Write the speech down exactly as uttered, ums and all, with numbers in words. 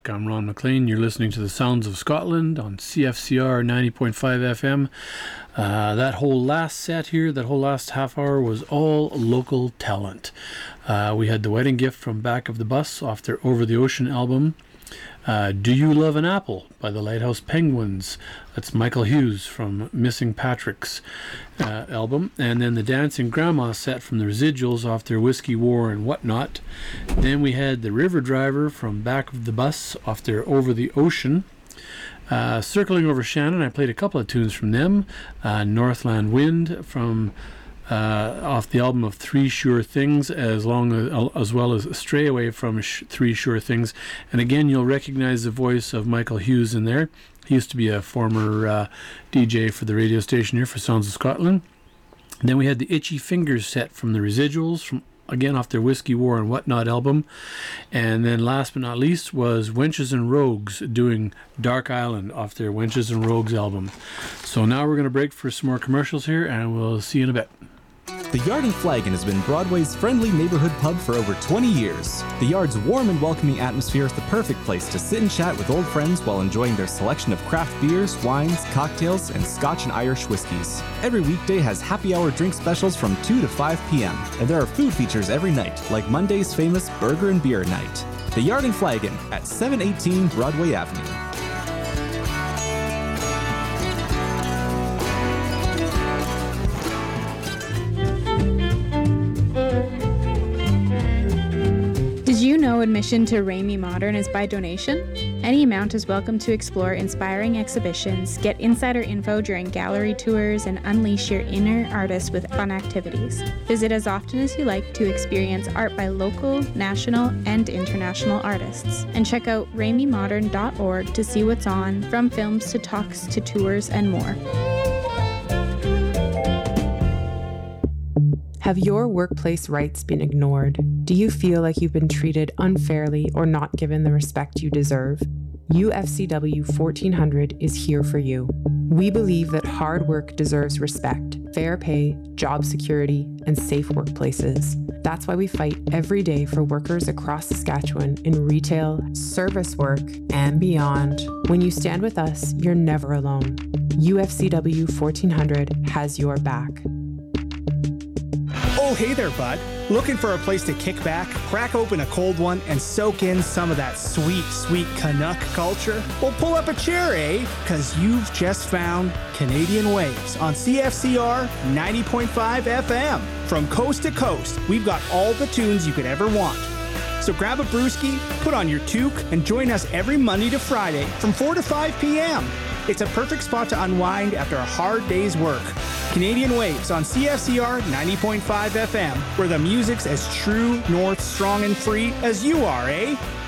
I'm Ron McLean. You're listening to the Sounds of Scotland on C F C R ninety point five F M. Uh, that whole last set here, that whole last half hour was all local talent. Uh, we had The Wedding Gift from Back of the Bus off their Over the Ocean album. Uh, Do You Love an Apple by the Lighthouse Penguins. That's Michael Hughes from Missing Patrick's uh, album. And then the Dancing Grandma set from the Residuals off their Whiskey War and Whatnot. Then we had the River Driver from Back of the Bus off their Over the Ocean. Uh, Circling Over Shannon, I played a couple of tunes from them. Uh, Northland Wind from Uh, off the album of Three Sure Things, as long as, as well as Stray Away from Sh- Three Sure Things. And again, you'll recognize the voice of Michael Hughes in there. He used to be a former uh, D J for the radio station here for Sounds of Scotland. And then we had the Itchy Fingers set from the Residuals, from again off their Whiskey War and Whatnot album. And then last but not least was Wenches and Rogues doing Dark Island off their Wenches and Rogues album. So now we're going to break for some more commercials here, and we'll see you in a bit. The Yard and Flagon has been Broadway's friendly neighborhood pub for over twenty years. The Yard's warm and welcoming atmosphere is the perfect place to sit and chat with old friends while enjoying their selection of craft beers, wines, cocktails, and Scotch and Irish whiskeys. Every weekday has happy hour drink specials from two to five p.m., and there are food features every night, like Monday's famous Burger and Beer Night. The Yard and Flagon at seven eighteen Broadway Avenue. Did you know admission to Ramey Modern is by donation? Any amount is welcome to explore inspiring exhibitions, get insider info during gallery tours, and unleash your inner artist with fun activities. Visit as often as you like to experience art by local, national, and international artists. And check out ramey modern dot org to see what's on, from films to talks to tours and more. Have your workplace rights been ignored? Do you feel like you've been treated unfairly or not given the respect you deserve? U F C W fourteen hundred is here for you. We believe that hard work deserves respect, fair pay, job security, and safe workplaces. That's why we fight every day for workers across Saskatchewan in retail, service work, and beyond. When you stand with us, you're never alone. U F C W fourteen hundred has your back. Oh, hey there, bud. Looking for a place to kick back, crack open a cold one, and soak in some of that sweet, sweet Canuck culture? Well, pull up a chair, eh? Because you've just found Canadian Waves on C F C R ninety point five F M. From coast to coast, we've got all the tunes you could ever want. So grab a brewski, put on your toque, and join us every Monday to Friday from four to five p.m. It's a perfect spot to unwind after a hard day's work. Canadian Waves on C F C R ninety point five F M, where the music's as true, north, strong, and free as you are, eh?